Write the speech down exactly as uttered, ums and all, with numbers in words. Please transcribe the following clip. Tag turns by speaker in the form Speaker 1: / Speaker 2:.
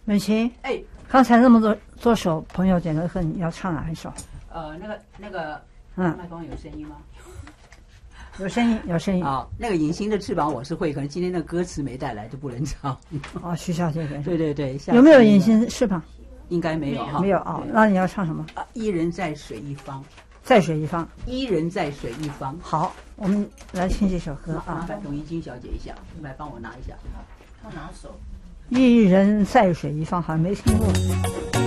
Speaker 1: 美琴，
Speaker 2: 哎，
Speaker 1: 刚才那么多多首朋友点歌课，你要唱哪一首？
Speaker 2: 呃，那个那个，
Speaker 1: 嗯
Speaker 2: 麦克风有声音吗？
Speaker 1: 有声音，有声音。
Speaker 2: 啊，那个隐形的翅膀我是会，可能今天的歌词没带来就不能唱。
Speaker 1: 哦，徐小姐姐。
Speaker 2: 对对对，
Speaker 1: 有没有隐形翅膀？
Speaker 2: 应该没有哈。
Speaker 1: 没有哦，那你要唱什么？
Speaker 2: 啊，一人在水一方，
Speaker 1: 在水一方。
Speaker 2: 一人在水一方。
Speaker 1: 好，我们来听这首歌
Speaker 2: 麻
Speaker 1: 啊。
Speaker 2: 烦董一金小姐一下，来帮我拿一下。她拿手。
Speaker 1: 一人在水一方，好像没听过。